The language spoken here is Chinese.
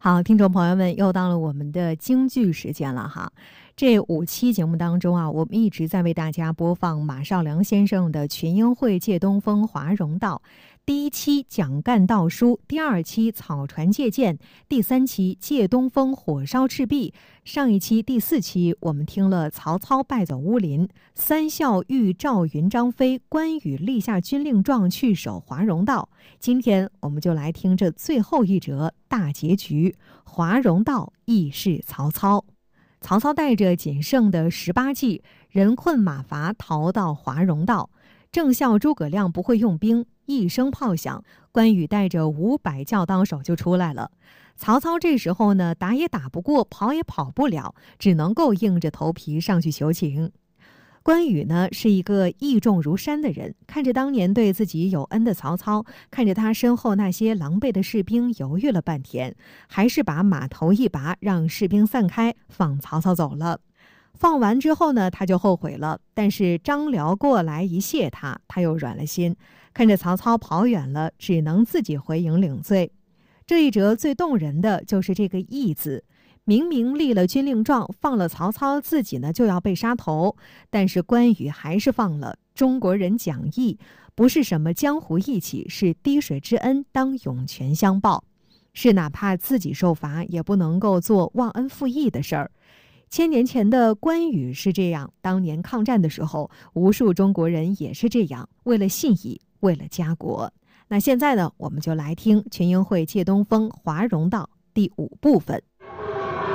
好，听众朋友们，又到了我们的京剧时间了哈。这5期节目当中啊，我们一直在为大家播放马绍良先生的《群英会借东风华容道》。第1期讲干道书，第2期草船借箭，第3期借东风火烧赤壁。上一期第4期我们听了曹操败走乌林，三校遇赵云张飞，关羽立下军令状去守华容道。今天我们就来听这最后一折大结局，华容道义释曹操。曹操带着仅剩的18骑，人困马乏，逃到华容道。正笑诸葛亮不会用兵，一声炮响，关羽带着500教当手就出来了。曹操这时候呢，打也打不过，跑也跑不了，只能够硬着头皮上去求情。关羽呢，是一个义重如山的人，看着当年对自己有恩的曹操，看着他身后那些狼狈的士兵，犹豫了半天，还是把马头一拔，让士兵散开，放曹操走了。放完之后呢，他就后悔了，但是张辽过来一谢他，他又软了心，看着曹操跑远了，只能自己回营领罪。这一折最动人的就是这个义字，明明立了军令状，放了曹操，自己呢就要被杀头，但是关羽还是放了。中国人讲义，不是什么江湖义气，是滴水之恩当涌泉相报，是哪怕自己受罚也不能够做忘恩负义的事儿。1000年前的关羽是这样，当年抗战的时候，无数中国人也是这样，为了信义，为了家国。那现在呢，我们就来听群英会借东风华容道第5部分。